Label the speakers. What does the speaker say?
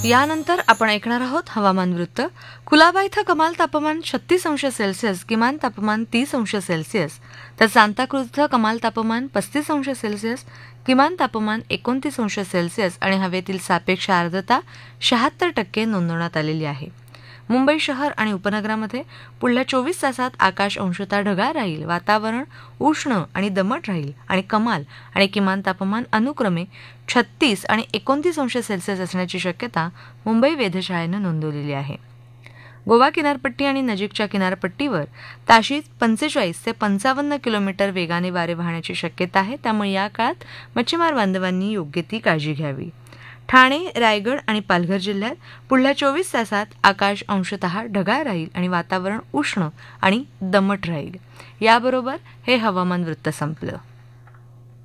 Speaker 1: यानंतर आपण ऐकणार आहोत हवामान वृत्त. कुलाबा इथं कमाल तापमान 36 अंश सेल्सिअस, किमान तापमान 30 अंश सेल्सिअस, तर सांताक्रूझ इथं कमाल तापमान 35 अंश सेल्सिअस, किमान तापमान 29 अंश सेल्सिअस आणि हवेतील सापेक्ष आर्द्रता 76% नोंदवण्यात आलेली आहे. मुंबई शहर आणि उपनगरामध्ये पुढल्या 24 तासात आकाश अंशतः ढगाळ राहील, वातावरण उष्ण आणि दमट राहील आणि कमाल आणि किमान तापमान अनुक्रमे 36 आणि 29 अंश सेल्सिअस असण्याची शक्यता मुंबई वेधशाळेनं नोंदवलेली आहे. गोवा किनारपट्टी आणि नजीकच्या किनारपट्टीवर ताशी 45 ते 55 किलोमीटर वेगाने वारे वाहण्याची शक्यता आहे. त्यामुळे या काळात मच्छीमार बांधवांनी योग्य ती काळजी घ्यावी. ठाणे, रायगड आणि पालघर जिल्ह्यात पुढल्या 24 तासात आकाश अंशतः ढगाळ राहील आणि वातावरण उष्ण आणि दमट राहील. याबरोबर हे हवामान वृत्त संपलं.